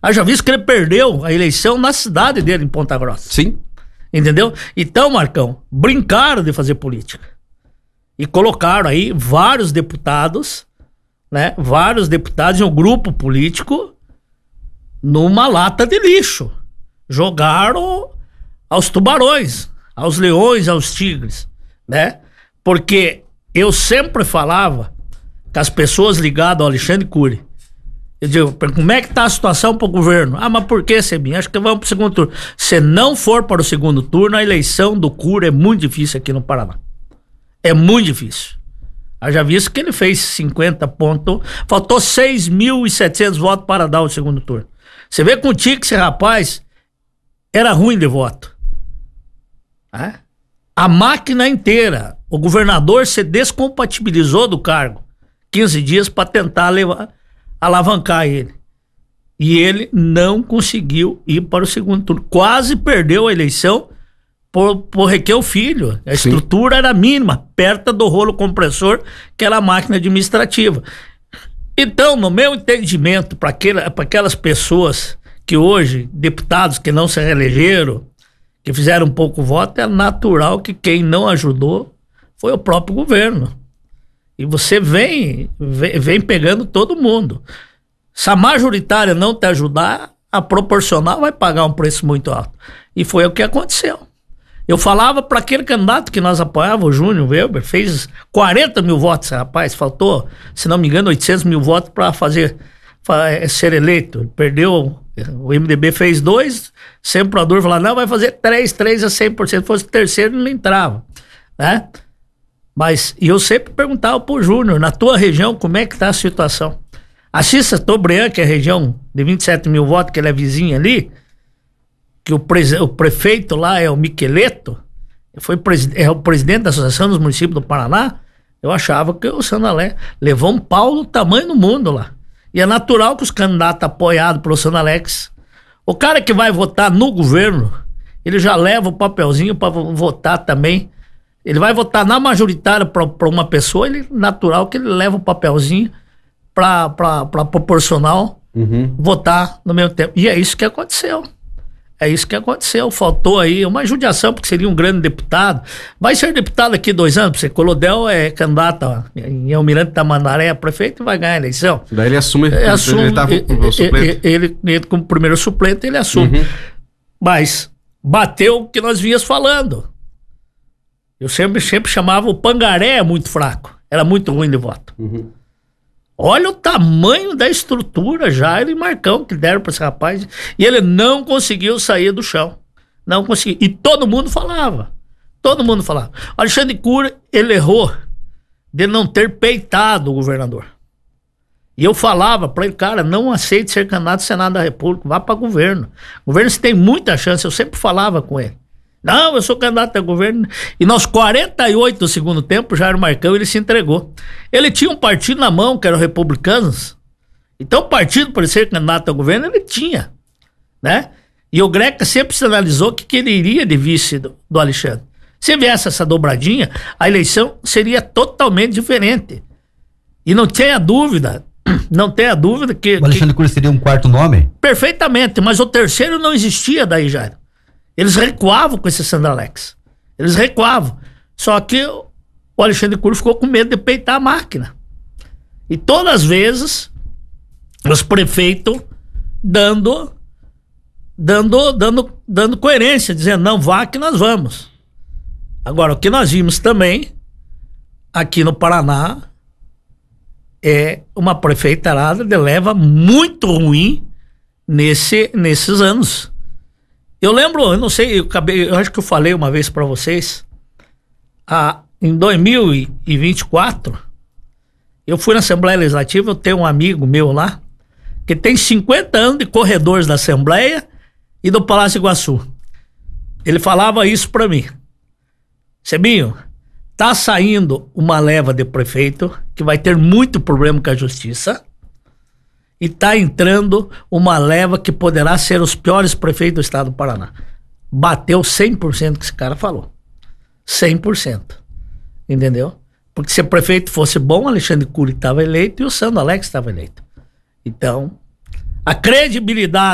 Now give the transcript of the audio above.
Haja visto que ele perdeu a eleição na cidade dele, em Ponta Grossa. Sim. Entendeu? Então, Marcão, brincaram de fazer política. E colocaram aí vários deputados, né? Vários deputados de um grupo político numa lata de lixo. Jogaram aos tubarões, aos leões, aos tigres, né? Porque eu sempre falava com as pessoas ligadas ao Alexandre Cury. Eu digo, como é que tá a situação para o governo? Ah, mas por que, Sebinho? Acho que vamos para o segundo turno. Se não for para o segundo turno, a eleição do Cury é muito difícil aqui no Paraná. É muito difícil. Eu já visto que ele fez 50 pontos, faltou 6.700 votos para dar o segundo turno. Você vê contigo que esse rapaz era ruim de voto. A máquina inteira, o governador se descompatibilizou do cargo 15 dias para tentar alavancar ele. E ele não conseguiu ir para o segundo turno. Quase perdeu a eleição por Requião Filho. A estrutura era mínima, perto do rolo compressor, que era a máquina administrativa. Então, no meu entendimento, para aquelas pessoas que hoje, deputados que não se reelegeram, que fizeram pouco voto, é natural que quem não ajudou foi o próprio governo. E você vem pegando todo mundo. Se a majoritária não te ajudar, a proporcional vai pagar um preço muito alto. E foi o que aconteceu. Eu falava para aquele candidato que nós apoiávamos, o Júnior Weber, fez 40 mil votos, rapaz, faltou, se não me engano, 800 mil votos para ser eleito. Perdeu, o MDB fez 2, sempre o Ador falou, não, vai fazer 3 a 100%, se fosse o terceiro ele não entrava, né? Mas, e eu sempre perguntava pro Júnior, na tua região, como é que tá a situação? A Cissa Tobrian, que é a região de 27 mil votos, que ele é vizinha ali, que o prefeito lá é o Miqueleto, é o presidente da Associação dos Municípios do Paraná, eu achava que o Sanalé levou um pau do tamanho do mundo lá. E é natural que os candidatos apoiados pelo Sanalex, o cara que vai votar no governo, ele já leva o papelzinho para votar também. Ele vai votar na majoritária para uma pessoa, ele natural que ele leva o papelzinho para proporcional votar no mesmo tempo. E é isso que aconteceu. É isso que aconteceu. Faltou aí uma judiação, porque seria um grande deputado. Vai ser deputado aqui 2 anos, porque Colodel é candidato em Almirante Tamandaré a prefeito e vai ganhar a eleição. Daí ele assume. Ele tá como suplente. Ele como primeiro suplente, ele assume. Mas bateu o que nós vinhas falando. Eu sempre chamava o Pangaré muito fraco. Era muito ruim de voto. Olha o tamanho da estrutura, Jair e Marcão, que deram para esse rapaz. E ele não conseguiu sair do chão. Não conseguiu. E todo mundo falava. Todo mundo falava. O Alexandre Cury, ele errou de não ter peitado o governador. E eu falava para ele, cara, não aceite ser candidato ao Senado da República, vá para governo. O governo você tem muita chance, eu sempre falava com ele. Não, eu sou candidato a governo. E nos 48 do segundo tempo, Jair Marcão, ele se entregou. Ele tinha um partido na mão, que era o Republicanos. Então, o partido, para ser candidato a governo, ele tinha, né? E o Greca sempre sinalizou que ele iria de vice do Alexandre. Se viesse essa dobradinha, a eleição seria totalmente diferente. E não tenha dúvida que... O Alexandre Cury seria um quarto nome? Perfeitamente, mas o terceiro não existia daí, Jair. Eles recuavam com esse Sandralex. Eles recuavam. Só que o Alexandre Cury ficou com medo de peitar a máquina. E todas as vezes, os prefeitos dando coerência, dizendo, não, vá que nós vamos. Agora, o que nós vimos também, aqui no Paraná, é uma prefeitarada de leva muito ruim nesses anos. Eu lembro, eu não sei, eu acho que eu falei uma vez para vocês, em 2024, eu fui na Assembleia Legislativa, eu tenho um amigo meu lá, que tem 50 anos de corredores da Assembleia e do Palácio Iguaçu. Ele falava isso para mim. Sebinho, tá saindo uma leva de prefeito que vai ter muito problema com a justiça, e tá entrando uma leva que poderá ser os piores prefeitos do estado do Paraná. Bateu 100% que esse cara falou. 100%. Entendeu? Porque se o prefeito fosse bom, Alexandre Cury estava eleito e o Sandralex estava eleito. Então, a credibilidade